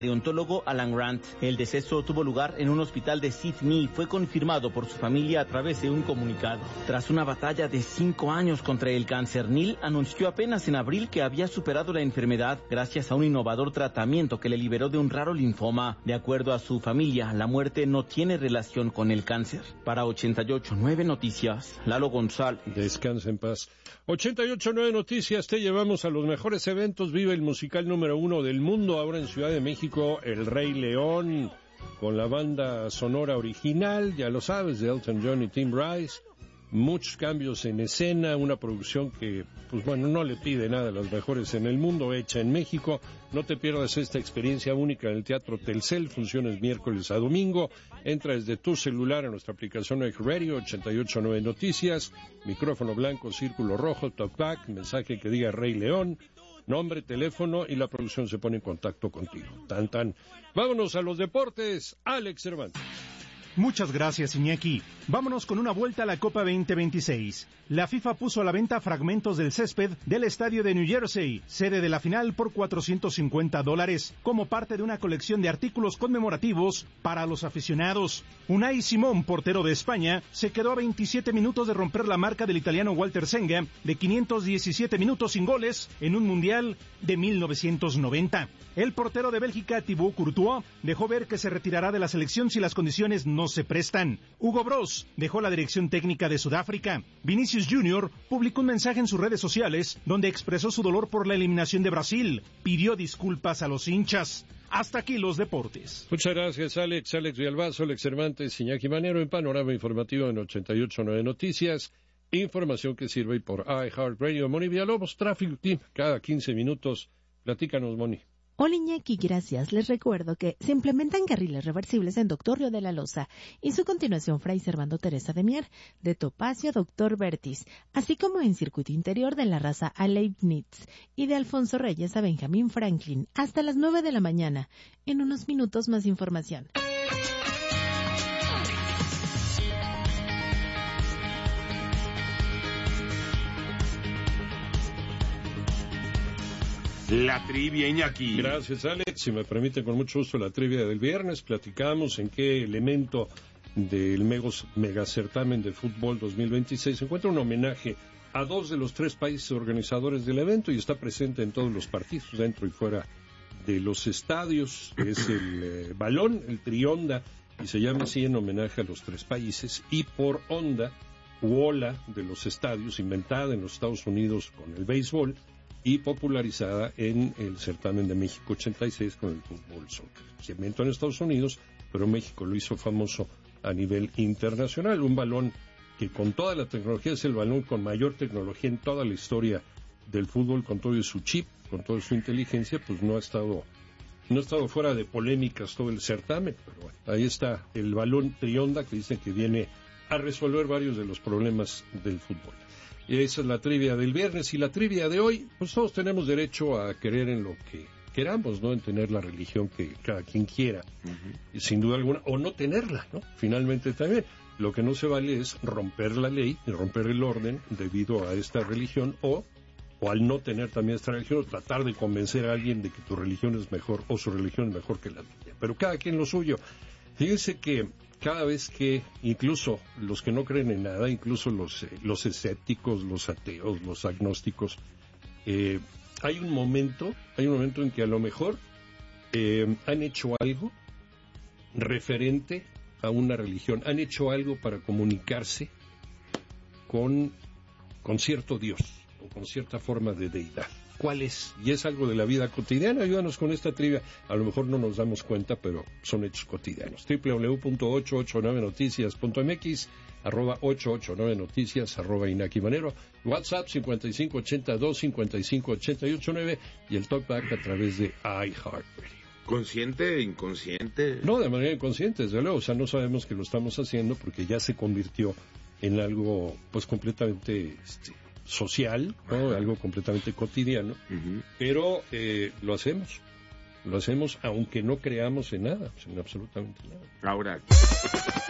Odontólogo Alan Grant. El deceso tuvo lugar en un hospital de Sydney y fue confirmado por su familia a través de un comunicado. Tras una batalla de 5 años contra el cáncer, Neil anunció apenas en abril que había superado la enfermedad gracias a un innovador tratamiento que le liberó de un raro linfoma. De acuerdo a su familia, la muerte no tiene relación con el cáncer. Para 88.9 Noticias, Lalo González. Descansa en paz. 88.9 Noticias, te llevamos a los mejores eventos. Vive el musical número 1 del mundo ahora en Ciudad de México, El Rey León, con la banda sonora original, ya lo sabes, de Elton John y Tim Rice. Muchos cambios en escena, una producción que, pues bueno, no le pide nada a las mejores en el mundo, hecha en México. No te pierdas esta experiencia única en el Teatro Telcel, funciones miércoles a domingo. Entra desde tu celular a nuestra aplicación Radio 88.9 Noticias, micrófono blanco, círculo rojo, talkback, mensaje que diga Rey León, nombre, teléfono y la producción se pone en contacto contigo. Tan, tan. Vámonos a los deportes. Alex Cervantes. Muchas gracias, Iñaki. Vámonos con una vuelta a la Copa 2026. La FIFA puso a la venta fragmentos del césped del estadio de New Jersey, sede de la final, por $450, como parte de una colección de artículos conmemorativos para los aficionados. Unai Simón, portero de España, se quedó a 27 minutos de romper la marca del italiano Walter Zenga de 517 minutos sin goles en un mundial de 1990. El portero de Bélgica, Thibaut Courtois, dejó ver que se retirará de la selección si las condiciones no se prestan. Hugo Broos dejó la dirección técnica de Sudáfrica. Vinicius Jr. publicó un mensaje en sus redes sociales donde expresó su dolor por la eliminación de Brasil. Pidió disculpas a los hinchas. Hasta aquí los deportes. Muchas gracias, Alex Villalbazo, Alex Cervantes, Iñaki Manero, en Panorama Informativo en 88.9 Noticias. Información que sirve por iHeartRadio. Moni Villalobos, Traffic Team, cada 15 minutos. Platícanos, Moni. Hola, Iñaki, gracias. Les recuerdo que se implementan carriles reversibles en Doctor Río de la Loza y su continuación Fray Servando Teresa de Mier, de Topacio a Doctor Vertis, así como en circuito interior de la Raza a Leibniz y de Alfonso Reyes a Benjamín Franklin, hasta las 9 de la mañana. En unos minutos más información. La trivia, Iñaki. Gracias, Alex. Si me permite, con mucho gusto, la trivia del viernes. Platicamos en qué elemento del mega certamen de fútbol 2026 se encuentra un homenaje a 2 de los 3 países organizadores del evento y está presente en todos los partidos, dentro y fuera de los estadios. Es el balón, el trionda, y se llama así en homenaje a los 3 países, y por onda u ola de los estadios, inventada en los Estados Unidos con el béisbol y popularizada en el certamen de México 86 con el fútbol soccer. Se inventó en Estados Unidos, pero México lo hizo famoso a nivel internacional. Un balón que, con toda la tecnología, es el balón con mayor tecnología en toda la historia del fútbol, con todo su chip, con toda su inteligencia, pues no ha estado fuera de polémicas todo el certamen, pero bueno, ahí está el balón trionda, que dicen que viene a resolver varios de los problemas del fútbol. Esa es la trivia del viernes. Y la trivia de hoy, pues todos tenemos derecho a creer en lo que queramos, ¿no? En tener la religión que cada quien quiera, sin duda alguna, o no tenerla, ¿no? Finalmente también, lo que no se vale es romper la ley y romper el orden debido a esta religión, o al no tener también esta religión, o tratar de convencer a alguien de que tu religión es mejor, o su religión es mejor que la tuya. Pero cada quien lo suyo. Fíjense que cada vez que, incluso los que no creen en nada, incluso los escépticos, los ateos, los agnósticos, hay un momento en que a lo mejor han hecho algo referente a una religión, han hecho algo para comunicarse con cierto Dios o con cierta forma de deidad. ¿Cuál es? Y es algo de la vida cotidiana. Ayúdanos con esta trivia. A lo mejor no nos damos cuenta, pero son hechos cotidianos. www.889noticias.mx, @889noticias, @Iñaki Manero, WhatsApp 5582-558889 y el talkback a través de iHeartRadio. ¿Consciente e inconsciente? No, de manera inconsciente, desde luego. O sea, no sabemos que lo estamos haciendo porque ya se convirtió en algo, pues, completamente social, ¿no? Algo completamente cotidiano, pero lo hacemos aunque no creamos en nada, en absolutamente nada. Ahora